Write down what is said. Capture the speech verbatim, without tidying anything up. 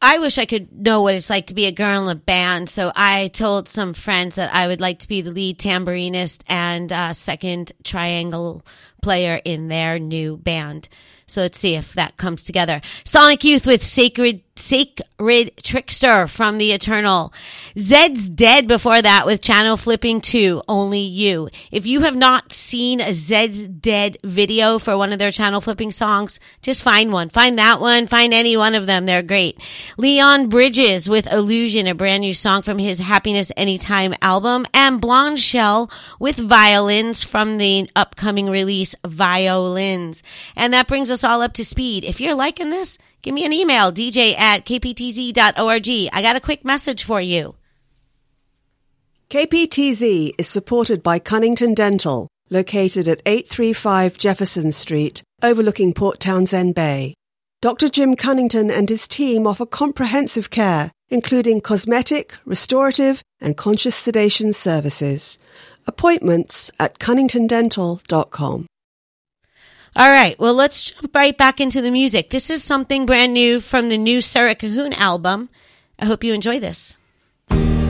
I wish I could know what it's like to be a girl in a band. So I told some friends that I would like to be the lead tambourinist and uh, second triangle player in their new band. So let's see if that comes together. Sonic Youth with Sacred Sacred Trickster from the Eternal. Zed's Dead before that with Channel Flipping two, Only You. If you have not seen a Zed's Dead video for one of their Channel Flipping songs, just find one. Find that one. Find any one of them. They're great. Leon Bridges with Illusion, a brand new song from his Happiness Anytime album. And Blonde Shell with Violins from the upcoming release Violins. And that brings us all up to speed. If you're liking this, give me an email, d j at k p t z dot org. I got a quick message for you. K P T Z is supported by Cunnington Dental, located at eight thirty-five Jefferson Street, overlooking Port Townsend Bay. Doctor Jim Cunnington and his team offer comprehensive care, including cosmetic, restorative, and conscious sedation services. Appointments at cunnington dental dot com. All right, well, let's jump right back into the music. This is something brand new from the new Sarah Cahoon album. I hope you enjoy this.